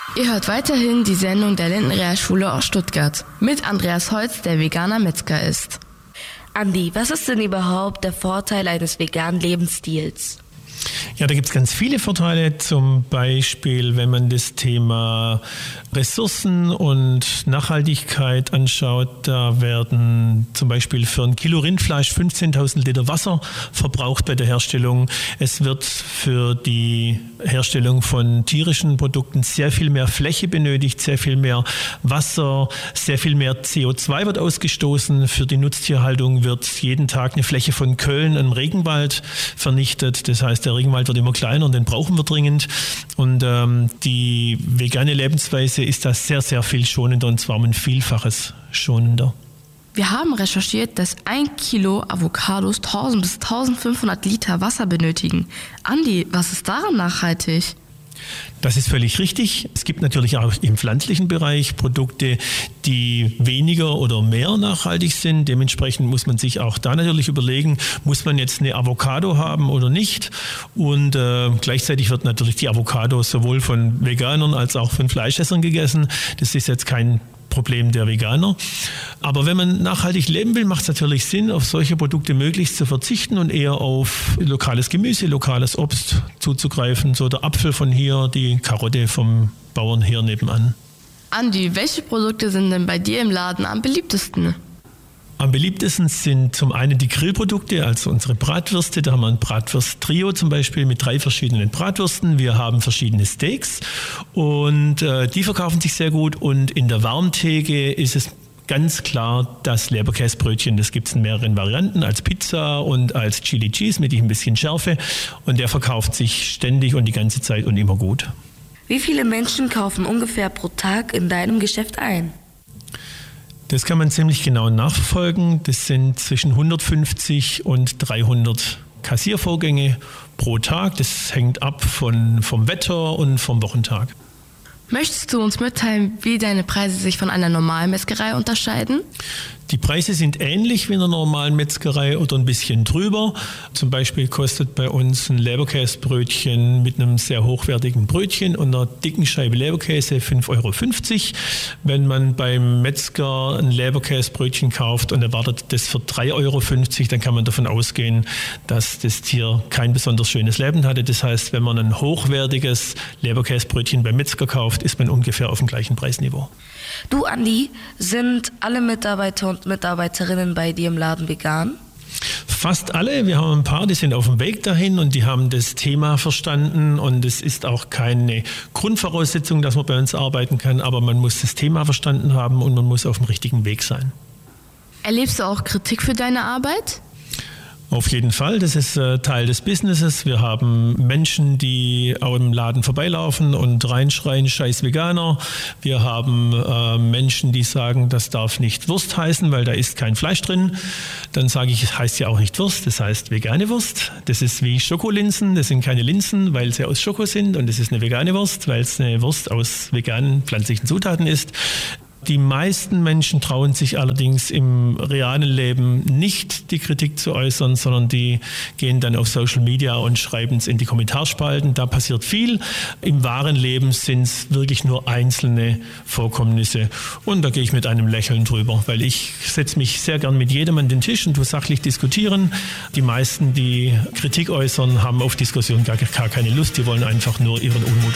Ihr hört weiterhin die Sendung der Linden-Realschule aus Stuttgart mit Andreas Holz, der veganer Metzger ist. Andi, was ist denn überhaupt der Vorteil eines veganen Lebensstils? Ja, da gibt es ganz viele Vorteile, zum Beispiel, wenn man das Thema Ressourcen und Nachhaltigkeit anschaut, da werden zum Beispiel für ein Kilo Rindfleisch 15.000 Liter Wasser verbraucht bei der Herstellung. Es wird für die Herstellung von tierischen Produkten sehr viel mehr Fläche benötigt, sehr viel mehr Wasser, sehr viel mehr CO2 wird ausgestoßen. Für die Nutztierhaltung wird jeden Tag eine Fläche von Köln, einem Regenwald, vernichtet. Das heißt, der Regenwald wird immer kleiner und den brauchen wir dringend. Und die vegane Lebensweise ist da sehr, sehr viel schonender, und zwar um ein Vielfaches schonender. Wir haben recherchiert, dass 1 Kilo Avocados 1000 bis 1500 Liter Wasser benötigen. Andi, was ist daran nachhaltig? Das ist völlig richtig. Es gibt natürlich auch im pflanzlichen Bereich Produkte, die weniger oder mehr nachhaltig sind. Dementsprechend muss man sich auch da natürlich überlegen, muss man jetzt eine Avocado haben oder nicht. Und gleichzeitig wird natürlich die Avocado sowohl von Veganern als auch von Fleischessern gegessen. Das ist jetzt kein Problem der Veganer. Aber wenn man nachhaltig leben will, macht es natürlich Sinn, auf solche Produkte möglichst zu verzichten und eher auf lokales Gemüse, lokales Obst zuzugreifen. So der Apfel von hier, die Karotte vom Bauern hier nebenan. Andi, welche Produkte sind denn bei dir im Laden am beliebtesten? Am beliebtesten sind zum einen die Grillprodukte, also unsere Bratwürste. Da haben wir ein Bratwurst-Trio zum Beispiel mit 3 verschiedenen Bratwürsten. Wir haben verschiedene Steaks und die verkaufen sich sehr gut. Und in der Warmtheke ist es ganz klar das Leberkäsebrötchen. Das gibt es in mehreren Varianten, als Pizza und als Chili Cheese mit ein bisschen Schärfe. Und der verkauft sich ständig und die ganze Zeit und immer gut. Wie viele Menschen kaufen ungefähr pro Tag in deinem Geschäft ein? Das kann man ziemlich genau nachverfolgen. Das sind zwischen 150 und 300 Kassiervorgänge pro Tag. Das hängt ab vom Wetter und vom Wochentag. Möchtest du uns mitteilen, wie deine Preise sich von einer normalen Metzgerei unterscheiden? Die Preise sind ähnlich wie in einer normalen Metzgerei oder ein bisschen drüber. Zum Beispiel kostet bei uns ein Leberkäsebrötchen mit einem sehr hochwertigen Brötchen und einer dicken Scheibe Leberkäse 5,50 €. Wenn man beim Metzger ein Leberkäsebrötchen kauft und erwartet das für 3,50 €, dann kann man davon ausgehen, dass das Tier kein besonders schönes Leben hatte. Das heißt, wenn man ein hochwertiges Leberkäsebrötchen beim Metzger kauft, ist man ungefähr auf dem gleichen Preisniveau. Du, Andi, sind alle Mitarbeiter und Mitarbeiterinnen bei dir im Laden vegan? Fast alle. Wir haben ein paar, die sind auf dem Weg dahin und die haben das Thema verstanden. Und es ist auch keine Grundvoraussetzung, dass man bei uns arbeiten kann, aber man muss das Thema verstanden haben und man muss auf dem richtigen Weg sein. Erlebst du auch Kritik für deine Arbeit? Auf jeden Fall, das ist Teil des Businesses. Wir haben Menschen, die auch im Laden vorbeilaufen und reinschreien, scheiß Veganer. Wir haben Menschen, die sagen, das darf nicht Wurst heißen, weil da ist kein Fleisch drin. Dann sage ich, heißt ja auch nicht Wurst, das heißt vegane Wurst. Das ist wie Schokolinsen, das sind keine Linsen, weil sie aus Schoko sind. Und das ist eine vegane Wurst, weil es eine Wurst aus veganen pflanzlichen Zutaten ist. Die meisten Menschen trauen sich allerdings im realen Leben nicht, die Kritik zu äußern, sondern die gehen dann auf Social Media und schreiben es in die Kommentarspalten. Da passiert viel. Im wahren Leben sind es wirklich nur einzelne Vorkommnisse. Und da gehe ich mit einem Lächeln drüber, weil ich setze mich sehr gern mit jedem an den Tisch und tue sachlich diskutieren. Die meisten, die Kritik äußern, haben auf Diskussion gar keine Lust. Die wollen einfach nur ihren Unmut